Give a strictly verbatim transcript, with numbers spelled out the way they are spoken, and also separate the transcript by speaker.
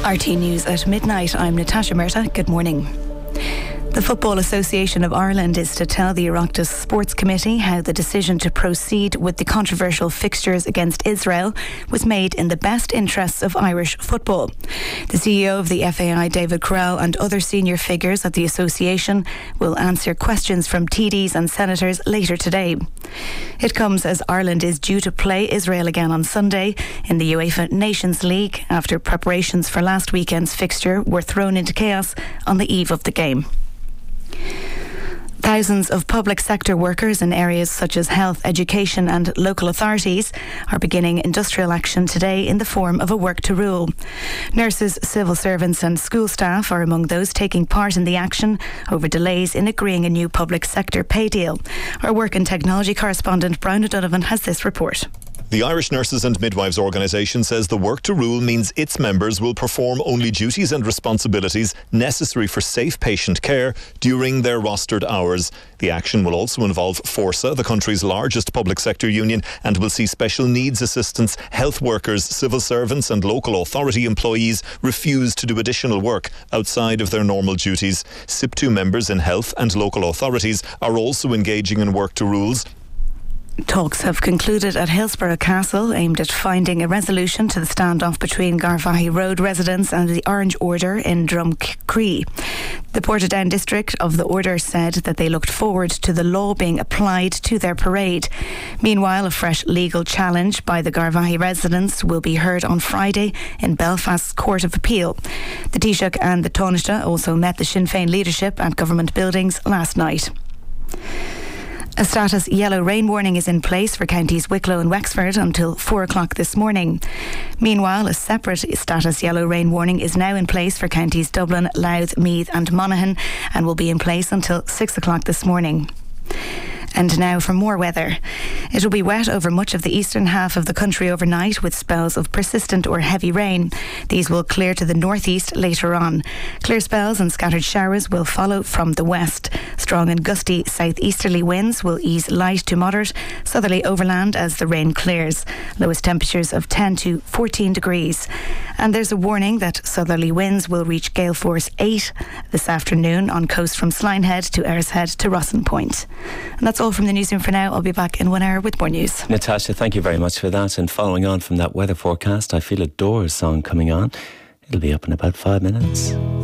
Speaker 1: R T News at midnight. I'm Natasha Murta. Good morning. The Football Association of Ireland is to tell the Oireachtas Sports Committee how the decision to proceed with the controversial fixtures against Israel was made in the best interests of Irish football. The C E O of the F A I, David Correll, and other senior figures at the association will answer questions from T Ds and senators later today. It comes as Ireland is due to play Israel again on Sunday in the UEFA Nations League after preparations for last weekend's fixture were thrown into chaos on the eve of the game. Thousands of public sector workers in areas such as health, education and local authorities are beginning industrial action today in the form of a work to rule. Nurses, civil servants and school staff are among those taking part in the action over delays in agreeing a new public sector pay deal. Our work and technology correspondent Brian O'Donovan has this report.
Speaker 2: The Irish Nurses and Midwives organisation says the work to rule means its members will perform only duties and responsibilities necessary for safe patient care during their rostered hours. The action will also involve Forsa, the country's largest public sector union, and will see special needs assistants, health workers, civil servants and local authority employees refuse to do additional work outside of their normal duties. S I P two members in health and local authorities are also engaging in work to rules.
Speaker 1: Talks have concluded at Hillsborough Castle aimed at finding a resolution to the standoff between Garvaghey Road residents and the Orange Order in Drumcree. The Portadown district of the Order said that they looked forward to the law being applied to their parade. Meanwhile, a fresh legal challenge by the Garvaghey residents will be heard on Friday in Belfast's Court of Appeal. The Taoiseach and the Taoiseach also met the Sinn Féin leadership at government buildings last night. A status yellow rain warning is in place for counties Wicklow and Wexford until four o'clock this morning. Meanwhile, a separate status yellow rain warning is now in place for counties Dublin, Louth, Meath and Monaghan and will be in place until six o'clock this morning. And now for more weather. It will be wet over much of the eastern half of the country overnight with spells of persistent or heavy rain. These will clear to the northeast later on. Clear spells and scattered showers will follow from the west. Strong and gusty southeasterly winds will ease light to moderate southerly overland as the rain clears. Lowest temperatures of ten to fourteen degrees. And there's a warning that southerly winds will reach gale force eight this afternoon on coast from Slinehead to Ershead to Rossin Point. And that's all from the newsroom for now. I'll be back in one hour with more news.
Speaker 3: Natasha, thank you very much for that. And following on from that weather forecast, I feel a Doors song coming on. It'll be up in about five minutes.